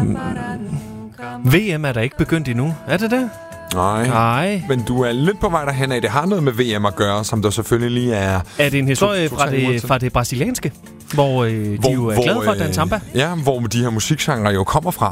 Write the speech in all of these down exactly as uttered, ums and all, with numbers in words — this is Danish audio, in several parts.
V M er der ikke begyndt endnu. Er det det? Nej. Nej. Men du er lidt på vej derhen af. Det har noget med V M at gøre, som der selvfølgelig lige er... Er det en historie to, to, fra, det, fra det brasilianske? Hvor øh, de hvor, jo er hvor, glade for at danse samba? Ja, hvor de her musikgenre jo kommer fra.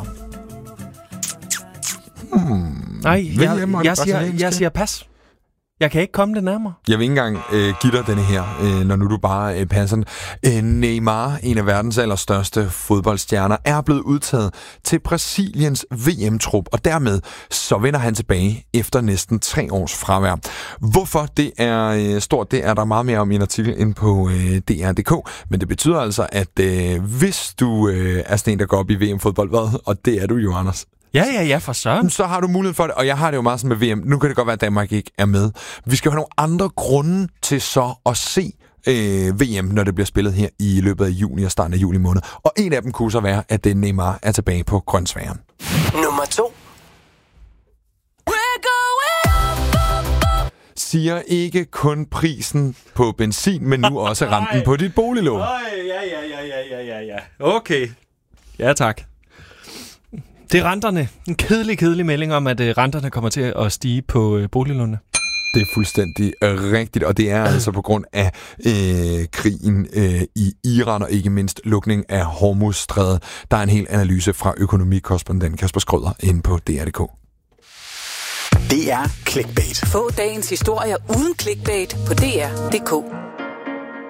Hmm. Nej, jeg, jeg, jeg, siger, jeg siger pas. Jeg kan ikke komme det nærmere. Jeg vil ikke engang øh, give dig denne her, øh, når nu du bare øh, passer den. Øh, Neymar, en af verdens allerstørste fodboldstjerner, er blevet udtaget til Brasiliens V M-trup, og dermed så vender han tilbage efter næsten tre års fravær. Hvorfor det er øh, stort, det er der meget mere om i en artikel inde på øh, D R punktum d k, men det betyder altså, at øh, hvis du øh, er sådan en, der går op i V M-fodbold, hvad? Og det er du jo, Anders. Ja, ja, ja, for søren. Så har du mulighed for det, og jeg har det jo meget sådan med V M. Nu kan det godt være, at Danmark ikke er med. Vi skal jo have nogle andre grunde til så at se øh, V M, når det bliver spillet her i løbet af juni og starten af juli måned. Og en af dem kunne så være, at Neymar er tilbage på grønsværen. Nummer to. Siger ikke kun prisen på benzin, men nu også renten på dit boliglån. Ja, ja, ja, ja, ja, ja. Okay. Ja, tak. Det er renterne. En kedelig, kedelig melding om, at uh, renterne kommer til at stige på uh, boliglånene. Det er fuldstændig øh, rigtigt, og det er altså på grund af øh, krigen øh, i Iran, og ikke mindst lukning af Hormuzstrædet. Der er en hel analyse fra økonomikorrespondent Kasper Skrøder inde på D R punktum d k. Det er Clickbait. Få dagens historier uden clickbait på D R punktum d k.